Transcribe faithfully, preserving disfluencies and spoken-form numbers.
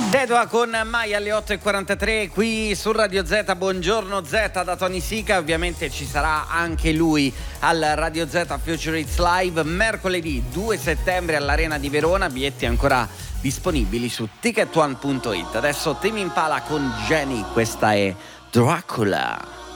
Dedua con Mai alle otto e quarantatré qui su Radio Z. Buongiorno Z da Tony Sica. Ovviamente ci sarà anche lui al Radio Z Future Hits Live mercoledì due settembre all'Arena di Verona. Biglietti ancora disponibili su ticket one punto it. Adesso Tame Impala con Jenny, questa è Dracula.